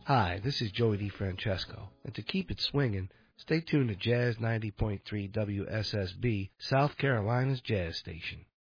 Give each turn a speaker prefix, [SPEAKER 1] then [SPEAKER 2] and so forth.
[SPEAKER 1] Hi, this is Joey DeFrancesco, and to keep it swinging, stay tuned to Jazz 90.3 WSSB, South Carolina's Jazz Station.